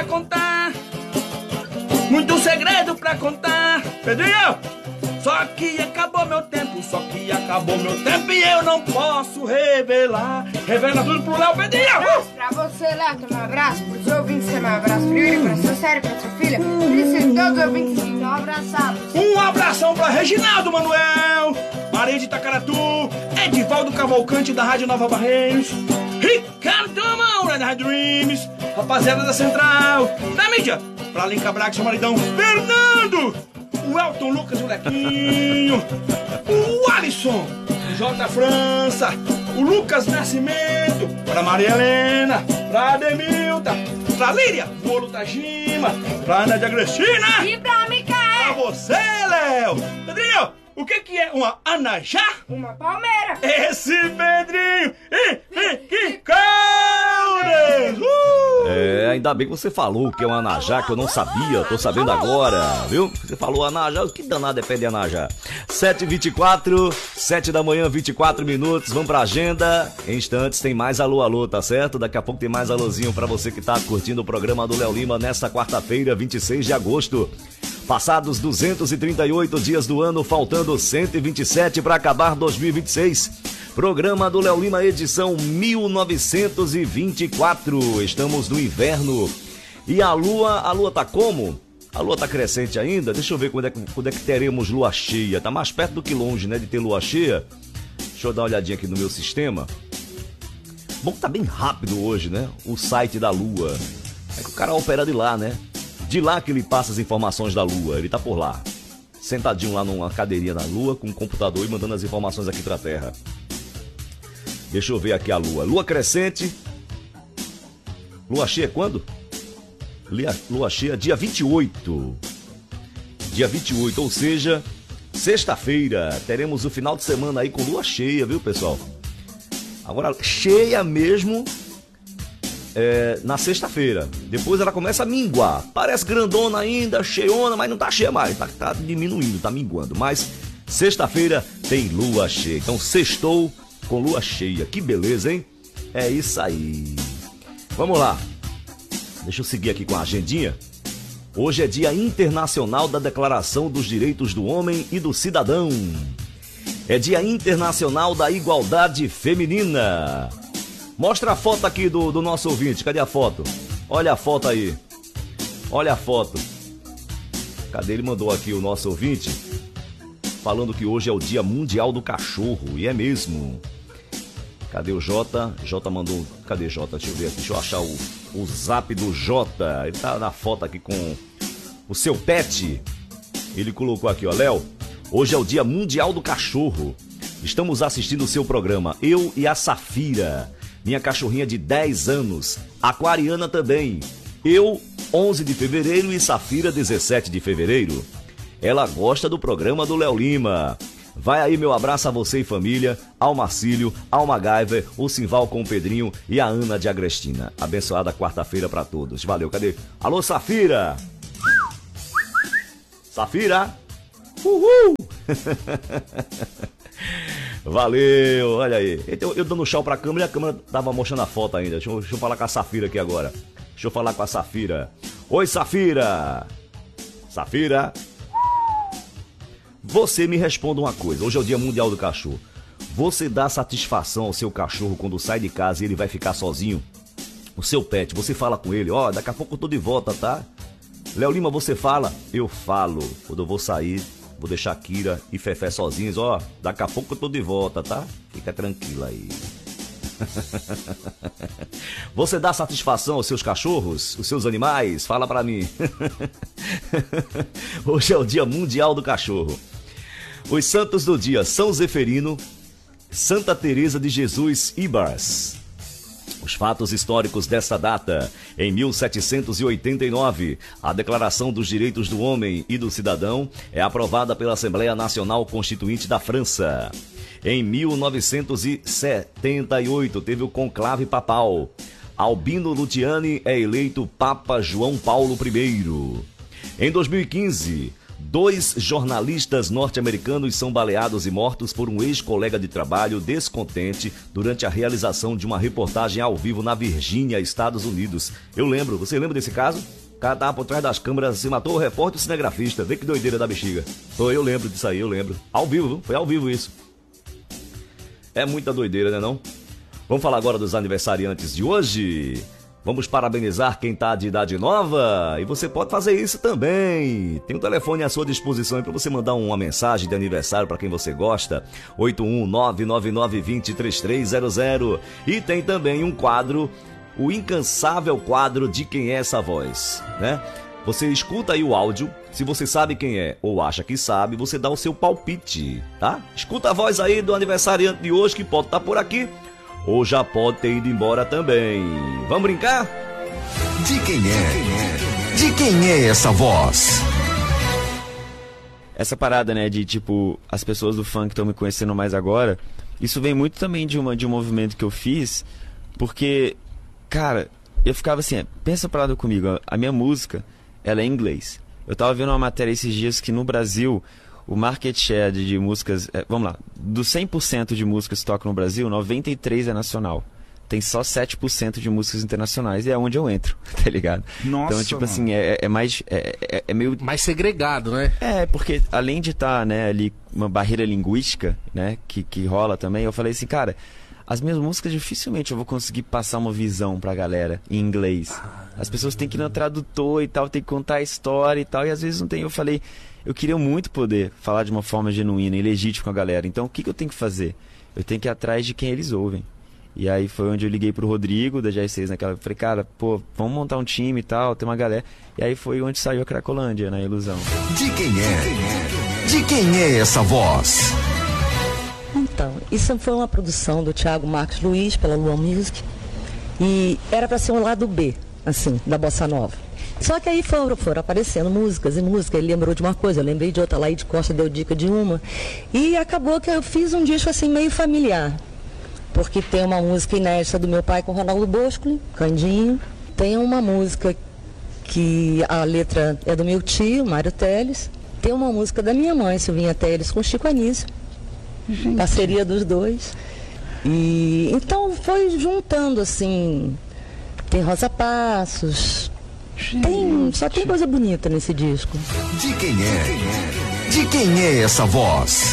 contar, muito segredo pra contar. Pedrinho! Só que acabou meu tempo e eu não posso revelar. Revela tudo pro Léo, Pedrinho! Pra você, Léo, tem um abraço. Pros ouvintes, tem um abraço. Frio pra sua série, pra sua filha. Preciso de todos os ouvintes, então abraçados. Um abração pra Reginaldo Manuel, Maria de Itacaratu, Edivaldo Cavalcante da Rádio Nova Barreiros, Ricardo Maura da Rádio Dreams, rapaziada da Central, da mídia, pra Linca Braga, seu maridão, Fernando, o Elton Lucas, o Lequinho, o Alisson, o J. França, o Lucas Nascimento, pra Maria Helena, pra Ademilta, pra Líria, o Olo Tajima, pra Ana de Agrestina E pra Micael. pra você, Léo. Pedrinho, o que é uma anajá? Uma palmeira. Esse Pedrinho! Que Caldas! Ainda bem que você falou que é um anajá, que eu não sabia, tô sabendo agora, viu? Você falou anajá, o que danado é pé de anajá? 7h24, 7 da manhã, 24 minutos, vamos pra agenda. Em instantes tem mais alô, alô, tá certo? Daqui a pouco tem mais alôzinho pra você que tá curtindo o programa do Léo Lima nesta quarta-feira, 26 de agosto. Passados 238 dias do ano, faltando 127 para acabar 2026. Programa do Léo Lima, edição 1924. Estamos no inverno. E a lua tá como? A lua tá crescente ainda? Deixa eu ver quando é que teremos lua cheia. Tá mais perto do que longe, né, de ter lua cheia. Deixa eu dar uma olhadinha aqui no meu sistema. Bom que tá bem rápido hoje, né? O site da lua. É que o cara opera de lá, né? De lá que ele passa as informações da Lua, ele tá por lá. Sentadinho lá numa cadeirinha na Lua, com um computador e mandando as informações aqui pra Terra. Deixa eu ver aqui a Lua. Lua crescente. Lua cheia quando? Lua cheia dia 28. Dia 28, ou seja, sexta-feira. Teremos o final de semana aí com lua cheia, viu, pessoal? Agora, cheia mesmo... na sexta-feira. Depois ela começa a minguar. Parece grandona ainda, cheiona, mas não tá cheia mais. Tá diminuindo, tá minguando. Mas sexta-feira tem lua cheia. Então sextou com lua cheia. Que beleza, hein? É isso aí. Vamos lá. Deixa eu seguir aqui com a agendinha. Hoje é Dia Internacional da Declaração dos Direitos do Homem e do Cidadão. É Dia Internacional da Igualdade Feminina. Mostra a foto aqui do nosso ouvinte. Cadê a foto? Olha a foto aí. Olha a foto. Cadê? Ele mandou aqui o nosso ouvinte falando que hoje é o Dia Mundial do Cachorro. E é mesmo. Cadê o Jota? Jota mandou... Cadê Jota? Deixa eu ver aqui. Deixa eu achar o zap do Jota. Ele tá na foto aqui com o seu pet. Ele colocou aqui, ó. Léo, hoje é o Dia Mundial do Cachorro. Estamos assistindo o seu programa. Eu e a Safira. Minha cachorrinha de 10 anos, aquariana também. Eu, 11 de fevereiro e Safira, 17 de fevereiro. Ela gosta do programa do Léo Lima. Vai aí meu abraço a você e família, ao Marcílio, ao MacGyver, o Simval com o Pedrinho e a Ana de Agrestina. Abençoada quarta-feira pra todos. Valeu, cadê? Alô, Safira! Safira! Uhul! Valeu, olha aí. Então, eu dando tchau pra câmera e a câmera tava mostrando a foto ainda. Deixa eu falar com a Safira aqui agora. Deixa eu falar com a Safira. Oi, Safira! Safira! Você me responda uma coisa. Hoje é o Dia Mundial do Cachorro. Você dá satisfação ao seu cachorro quando sai de casa e ele vai ficar sozinho? O seu pet, você fala com ele, ó, daqui a pouco eu tô de volta, tá? Léo Lima, você fala? Eu falo. Quando eu vou sair... Vou deixar Kira e Fefé sozinhos, ó. Daqui a pouco eu tô de volta, tá? Fica tranquila aí. Você dá satisfação aos seus cachorros, os seus animais? Fala pra mim. Hoje é o Dia Mundial do Cachorro. Os santos do dia: São Zeferino, Santa Teresa de Jesus Ibars. Os fatos históricos desta data: em 1789, a Declaração dos Direitos do Homem e do Cidadão é aprovada pela Assembleia Nacional Constituinte da França. Em 1978, teve o conclave papal. Albino Luciani é eleito Papa João Paulo I. Em 2015, 2 jornalistas norte-americanos são baleados e mortos por um ex-colega de trabalho descontente durante a realização de uma reportagem ao vivo na Virgínia, Estados Unidos. Eu lembro, você lembra desse caso? O cara tava por trás das câmeras, se matou o repórter e o cinegrafista. Vê que doideira da bexiga. Eu lembro disso aí, eu lembro. Ao vivo, viu? Foi ao vivo isso. É muita doideira, né não? Vamos falar agora dos aniversariantes de hoje. Vamos parabenizar quem tá de idade nova. E você pode fazer isso também. Tem um telefone à sua disposição para você mandar uma mensagem de aniversário para quem você gosta. 81999203300. E tem também um quadro, o incansável quadro de Quem é essa voz, né? Você escuta aí o áudio, se você sabe quem é ou acha que sabe, você dá o seu palpite, tá? Escuta a voz aí do aniversariante de hoje que pode estar por aqui ou já pode ter ido embora também. Vamos brincar? De quem é? De quem é essa voz? Essa parada, né, de tipo, as pessoas do funk estão me conhecendo mais agora, isso vem muito também de um movimento que eu fiz, porque, cara, eu ficava assim, pensa parada comigo, a minha música, ela é em inglês. Eu tava vendo uma matéria esses dias que no Brasil, o market share de músicas, vamos lá, dos 100% de músicas que tocam no Brasil, 93% é nacional. Tem só 7% de músicas internacionais e é onde eu entro, tá ligado? Nossa, então, tipo mano. assim, é meio... Mais segregado, né? Porque além de estar, né, ali uma barreira linguística, né, que rola também, eu falei assim, cara, as minhas músicas dificilmente eu vou conseguir passar uma visão pra galera em inglês. As pessoas têm que ir no tradutor e tal, tem que contar a história e tal, e às vezes não tem. Eu falei, eu queria muito poder falar de uma forma genuína e legítima com a galera. Então, o que eu tenho que fazer? Eu tenho que ir atrás de quem eles ouvem. E aí foi onde eu liguei pro Rodrigo, da GR6 naquela... Eu falei, cara, pô, vamos montar um time e tal, tem uma galera. E aí foi onde saiu a Cracolândia, na Ilusão. De quem é? De quem é essa voz? Então, isso foi uma produção do Thiago Marcos Luiz, pela Luan Music. E era para ser um lado B, assim, da Bossa Nova. Só que aí foram aparecendo músicas e músicas. Ele lembrou de uma coisa, eu lembrei de outra. Laíde Costa deu dica de uma. E acabou que eu fiz um disco assim meio familiar. Porque tem uma música inédita do meu pai com Ronaldo Bosco, Candinho. Tem uma música que a letra é do meu tio, Mário Teles. Tem uma música da minha mãe, Silvinha Teles, com Chico Anísio. Parceria dos dois. E então foi juntando assim. Tem Rosa Passos. Só tem coisa bonita nesse disco. De quem é? De quem é essa voz?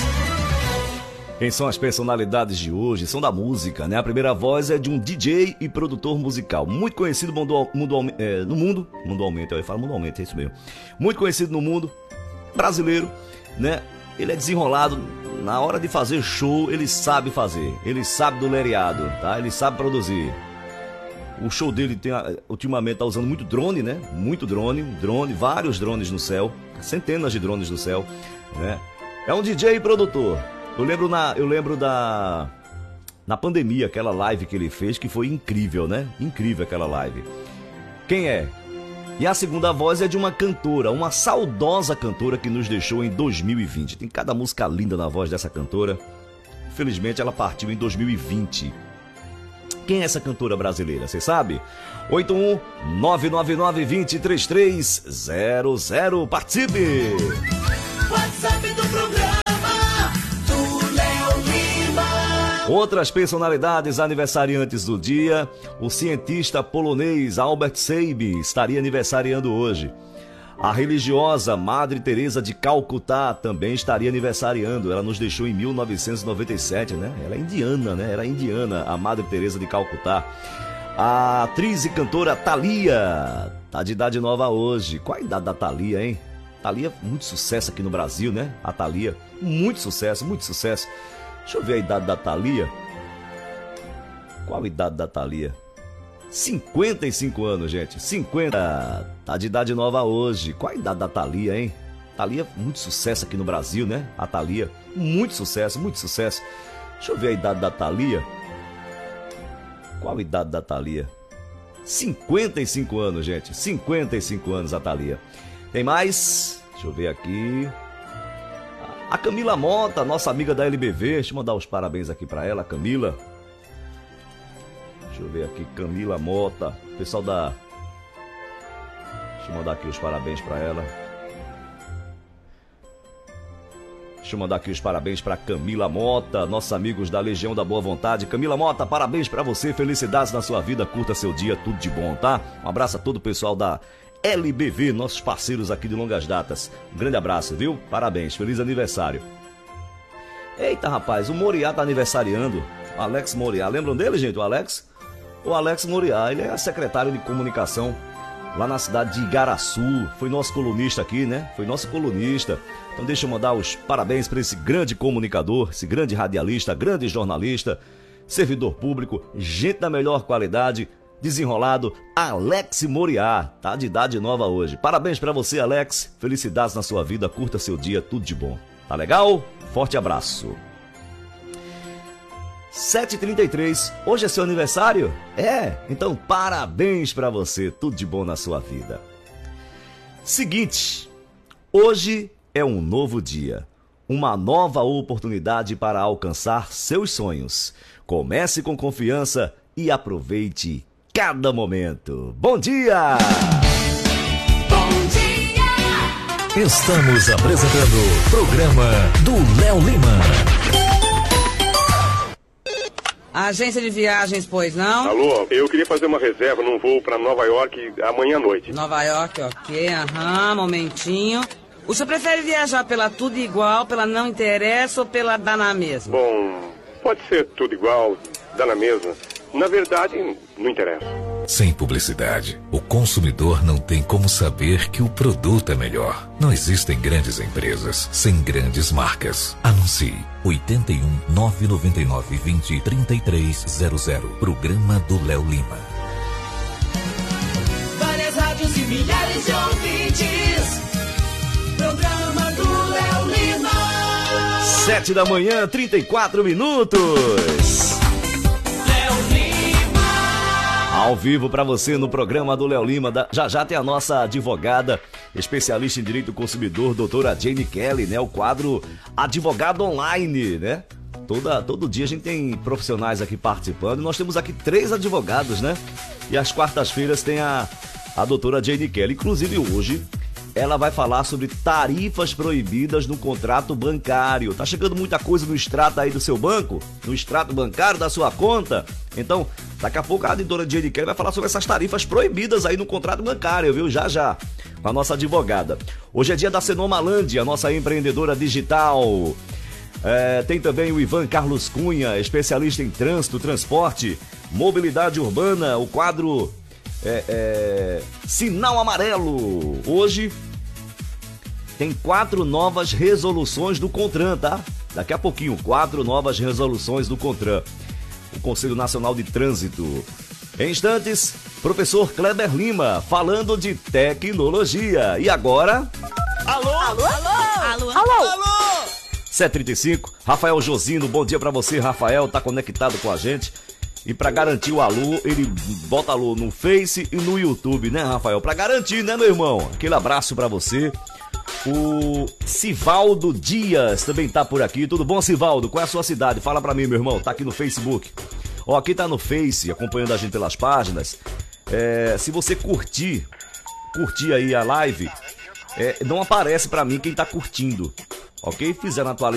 Quem são as personalidades de hoje? São da música, né? A primeira voz é de um DJ e produtor musical, muito conhecido no mundo, mundialmente, eu falo mundialmente, é isso mesmo. Muito conhecido no mundo, brasileiro, né? Ele é desenrolado, na hora de fazer show, ele sabe fazer, ele sabe do lereado, tá? Ele sabe produzir. O show dele ultimamente tá usando muito drone, né? Muito drone, vários drones no céu, centenas de drones no céu, né? É um DJ e produtor. Eu lembro na pandemia, aquela live que ele fez, que foi incrível, né? Incrível aquela live. Quem é? E a segunda voz é de uma cantora, uma saudosa cantora que nos deixou em 2020. Tem cada música linda na voz dessa cantora. Infelizmente ela partiu em 2020. Quem é essa cantora brasileira, você sabe? 81999203300. Participe! WhatsApp do programa do Léo Lima. Outras personalidades aniversariantes do dia. O cientista polonês Albert Sabin estaria aniversariando hoje. A religiosa Madre Teresa de Calcutá também estaria aniversariando. Ela nos deixou em 1997, né? Ela é indiana, né? Era indiana, a Madre Teresa de Calcutá. A atriz e cantora Thalia tá de idade nova hoje. Qual a idade da Thalia, hein? Thalia, muito sucesso aqui no Brasil, né? A Thalia, muito sucesso, muito sucesso. Deixa eu ver a idade da Thalia. Qual a idade da Thalia? 55 anos, gente. 50. Tá de idade nova hoje. Qual a idade da Thalia, hein? Thalia, muito sucesso aqui no Brasil, né? A Thalia, muito sucesso, muito sucesso. Deixa eu ver a idade da Thalia. Qual a idade da Thalia? 55 anos, gente. 55 anos a Thalia. Tem mais? Deixa eu ver aqui. A Camila Mota, nossa amiga da LBV. Deixa eu mandar os parabéns aqui pra ela, Camila. Deixa eu ver aqui, Camila Mota, pessoal da... Deixa eu mandar aqui os parabéns pra ela. Deixa eu mandar aqui os parabéns para Camila Mota, nossos amigos da Legião da Boa Vontade. Camila Mota, parabéns para você, felicidades na sua vida, curta seu dia, tudo de bom, tá? Um abraço a todo o pessoal da LBV, nossos parceiros aqui de longas datas. Um grande abraço, viu? Parabéns, feliz aniversário. Eita, rapaz, o Moriá tá aniversariando. O Alex Moriá, lembram dele, gente, o Alex? O Alex Moriá, ele é secretário de comunicação lá na cidade de Igaraçu. Foi nosso colunista aqui, né? Foi nosso colunista. Então deixa eu mandar os parabéns para esse grande comunicador, esse grande radialista, grande jornalista, servidor público, gente da melhor qualidade, desenrolado, Alex Moriá. Tá de idade nova hoje. Parabéns para você, Alex. Felicidades na sua vida, curta seu dia, tudo de bom. Tá legal? Forte abraço. 7h33, hoje é seu aniversário? É? Então parabéns pra você, tudo de bom na sua vida. Seguinte, hoje é um novo dia, uma nova oportunidade para alcançar seus sonhos. Comece com confiança e aproveite cada momento. Bom dia! Bom dia! Estamos apresentando o programa do Léo Lima. Agência de viagens, pois não? Alô, eu queria fazer uma reserva num voo para Nova York amanhã à noite. Nova York, ok, momentinho. O senhor prefere viajar pela Tudo Igual, pela Não Interessa ou pela Dá na Mesma? Bom, pode ser tudo igual, dá na mesma. Na verdade, não interessa. Sem publicidade, o consumidor não tem como saber que o produto é melhor. Não existem grandes empresas sem grandes marcas. Anuncie 81 999 20 3300. Programa do Léo Lima. Várias rádios e milhares de ouvintes. Programa do Léo Lima. 7h, 34 minutos. Ao vivo para você no programa do Léo Lima. Já tem a nossa advogada, especialista em direito do consumidor, doutora Jane Kelly, né? O quadro Advogado Online, né? Todo dia a gente tem profissionais aqui participando. Nós temos aqui 3 advogados, né? E às quartas-feiras tem a doutora Jane Kelly. Inclusive hoje ela vai falar sobre tarifas proibidas no contrato bancário. Tá chegando muita coisa no extrato aí do seu banco, no extrato bancário da sua conta. Então, daqui a pouco a doutora Jane Kelly vai falar sobre essas tarifas proibidas aí no contrato bancário, viu? Já, com a nossa advogada. Hoje é dia da Senomalândia, a nossa empreendedora digital. Tem também o Ivan Carlos Cunha, especialista em trânsito, transporte, mobilidade urbana, o quadro Sinal Amarelo. Hoje tem 4 novas resoluções do CONTRAN, tá? Daqui a pouquinho, 4 novas resoluções do CONTRAN, o Conselho Nacional de Trânsito. Em instantes, professor Kleber Lima, falando de tecnologia. E agora... Alô? Alô? Alô? Alô? Alô? 7h35, Rafael Josino, bom dia pra você, Rafael, tá conectado com a gente. E pra garantir o alô, ele bota alô no Face e no YouTube, né, Rafael? Pra garantir, né, meu irmão? Aquele abraço pra você. O Sivaldo Dias também tá por aqui. Tudo bom, Sivaldo? Qual é a sua cidade? Fala pra mim, meu irmão. Tá aqui no Facebook. Ó, aqui tá no Face, acompanhando a gente pelas páginas. Se você curtir aí a live, não aparece pra mim quem tá curtindo. Ok? Fizeram atualização.